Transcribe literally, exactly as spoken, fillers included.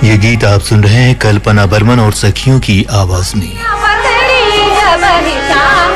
ये गीत आप सुन रहे हैं कल्पना बर्मन और सखियों की आवाज में।